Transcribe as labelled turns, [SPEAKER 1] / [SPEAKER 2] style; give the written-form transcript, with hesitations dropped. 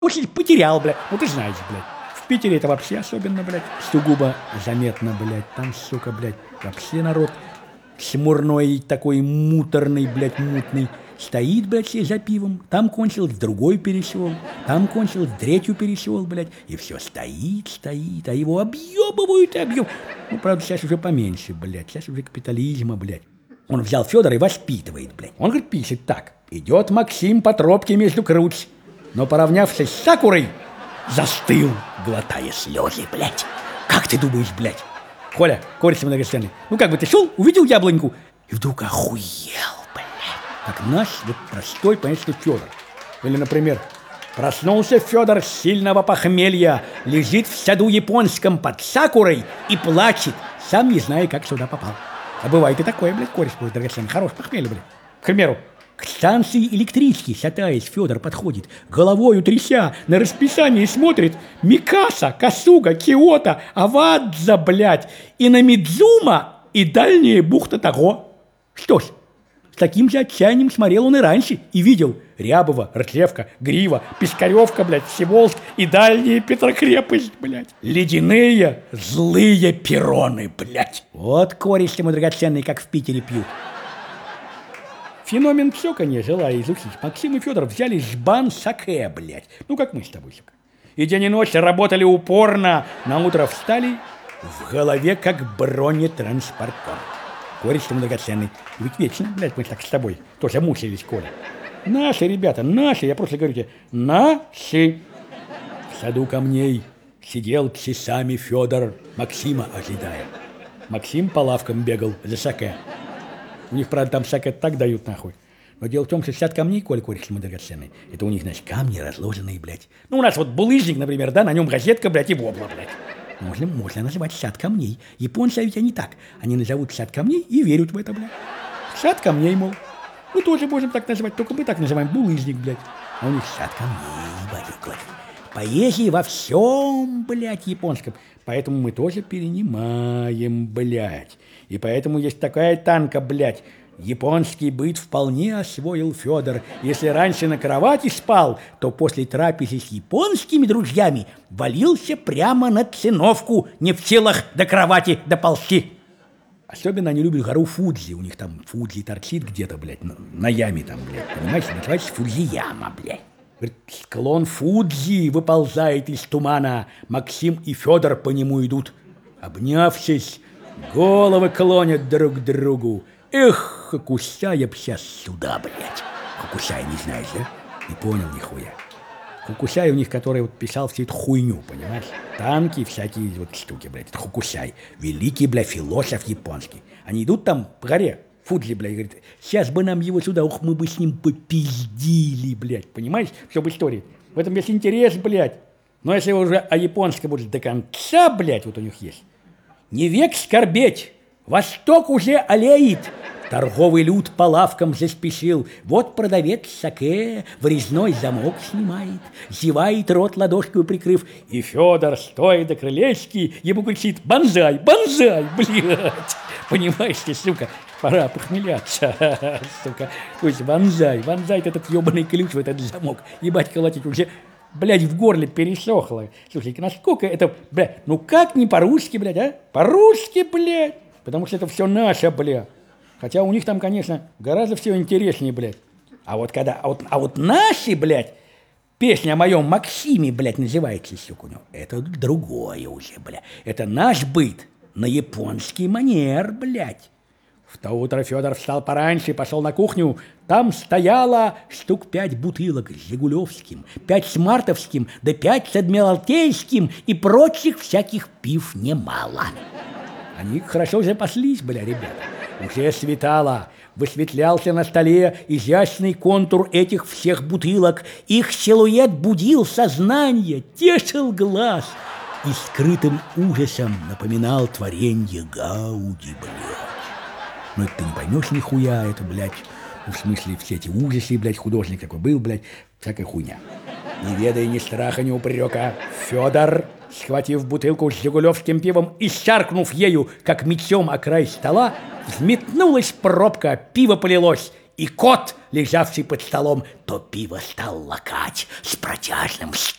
[SPEAKER 1] Очень потерял, блядь. Ну, ты знаешь, блядь. В Питере это вообще особенно, блядь, сугубо заметно, блядь. Там, сука, блядь, вообще народ смурной такой, муторный, блядь, мутный. Стоит, блядь, все за пивом. Там кончилось, другой перешел. Там кончилось, третью перешел, блядь. И все стоит, стоит, а его объебывают и объебывают. Ну, правда, сейчас уже поменьше, блядь. Сейчас уже капитализма, блядь. Он взял Федора и воспитывает, блядь. Он, говорит, пишет так. Идет Максим по тропке между круче. Но, поравнявшись с Сакурой, застыл, глотая слезы, блядь. Как ты думаешь, блядь? Коля, кореш многоценный, ну как бы ты шел, увидел яблоньку и вдруг охуел, блядь. Как наш вот простой, понятный Федор. Или, например, проснулся Федор с сильного похмелья, лежит в саду японском под Сакурой и плачет, сам не зная, как сюда попал. А бывает и такое, блядь, кореш мой драгоценный, хорош похмелье, блядь. К примеру, к станции электрички, шатаясь, Федор подходит, головою тряся, на расписание смотрит Микаса, Касуга, Киото, Авадза, блядь, и на Мидзума, и дальняя бухта Таго. Что ж, с таким же отчаянием смотрел он и раньше, и видел Рябова, Ртлевка, Грива, Пискаревка, блядь, Всеволжск и дальняя Петрокрепость, блядь. Ледяные злые перроны, блядь. Вот кореш ему драгоценный, как в Питере пьют. Феномен псёканья, желая изучить, Максим и Федор взяли жбан саке, блядь. Ну, как мы с тобой, сука. И день и ночь работали упорно. На утро встали, в голове как бронетранспортер. Кореш ты драгоценный. Ведь вечно, блядь, мы так с тобой тоже мучились, Коля. Наши ребята, наши, я просто говорю тебе, наши. В саду камней сидел часами Федор, Максима ожидая. Максим по лавкам бегал за саке. У них, правда, там всякое так дают, нахуй. Но дело в том, что сад камней, Коль, кореш мы драгоценный, это у них, значит, камни разложенные, блядь. Ну, у нас вот булыжник, например, да, на нем газетка, блядь, и вобла, блядь. Можно называть сад камней. Японцы ведь они так. Они назовут сад камней и верят в это, блядь. Сад камней, мол. Мы тоже можем так называть, только мы так называем булыжник, блядь. А у них сад камней, блядь. Поэзия во всем, блядь, японском. Поэтому мы тоже перенимаем, блядь. И поэтому есть такая танка, блядь. Японский быт вполне освоил Федор. Если раньше на кровати спал, то после трапезы с японскими друзьями валился прямо на циновку, не в силах до кровати доползти. Особенно они любят гору Фудзи. У них там Фудзи торчит где-то, блядь, на яме там, блядь. Понимаете, называется Фудзияма, блядь. Говорит, склон Фудзи выползает из тумана. Максим и Федор по нему идут, обнявшись, головы клонят друг к другу. Эх, Хокусяя б сейчас сюда, блядь. Хокусяя не знаешь, да? Не понял нихуя. Хокусяй у них, который вот писал всю эту хуйню, понимаешь? Танки, всякие вот штуки, блядь. Это Хокусяй. Великий, блядь, философ японский. Они идут там по горе Фудзи, блядь, говорит, сейчас бы нам его сюда, ух, мы бы с ним попиздили, блядь. Понимаешь? Все в истории. В этом есть интерес, блядь. Но если уже о японском будет до конца, блядь, вот у них есть. Не век скорбеть, Восток уже аллеет. Торговый люд по лавкам заспешил. Вот продавец саке врезной замок снимает, зевает рот ладошкой прикрыв. И Федор, стоя до крылечки, ему кричит: «Бонзай, бонзай, блядь!» Понимаешь ты, сука, пора похмеляться, сука. То есть бонзай, этот ебаный ключ в этот замок. Ебать, колотить уже... Блядь, в горле пересохло. Слушай, насколько это, блядь, ну как не по-русски, блядь, а? По-русски, блядь. Потому что это все наше, блядь. Хотя у них там, конечно, гораздо все интереснее, блядь. А вот когда, а вот наши, блядь, песня о моем Максиме, блядь, называется, сука, у него. Это другое уже, блядь. Это наш быт на японский манер, блядь. В то утро Федор встал пораньше и пошел на кухню. Там стояло штук 5 бутылок с Жигулевским, 5 с Мартовским, да 5 с Адмиралтейским и прочих всяких пив немало. Они хорошо запаслись, бля, ребята. Уже светало, высветлялся на столе изящный контур этих всех бутылок. Их силуэт будил сознание, тешил глаз и скрытым ужасом напоминал творенье Гауди, блядь. Ну, это ты не поймешь нихуя, это, блядь, ну, в смысле, все эти ужасы, блядь, художник такой был, блядь, всякая хуйня. Не ведая ни страха, ни упрека, Федор, схватив бутылку с жигулевским пивом и шаркнув ею, как мечом о край стола, взметнулась пробка, пиво полилось, и кот, лежавший под столом, то пиво стал лакать с протяжным